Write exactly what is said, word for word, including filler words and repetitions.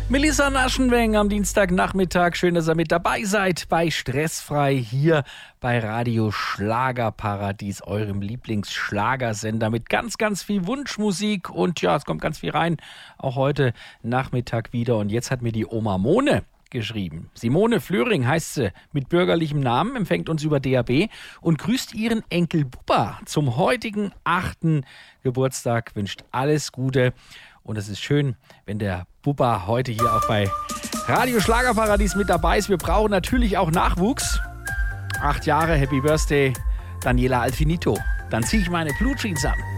Melissa Naschenweng am Dienstagnachmittag. Schön, dass ihr mit dabei seid bei Stressfrei hier bei Radio Schlagerparadies, eurem Lieblingsschlagersender mit ganz, ganz viel Wunschmusik. Und ja, es kommt ganz viel rein, auch heute Nachmittag wieder. Und jetzt hat mir die Oma Mone geschrieben. Simone Flöring heißt sie, mit bürgerlichem Namen, empfängt uns über D A B und grüßt ihren Enkel Bubba zum heutigen achten Geburtstag, wünscht alles Gute. Und es ist schön, wenn der Bubba heute hier auch bei Radio Schlagerparadies mit dabei ist. Wir brauchen natürlich auch Nachwuchs. Acht Jahre, Happy Birthday, Daniela Alfinito. Dann ziehe ich meine Blue Jeans an.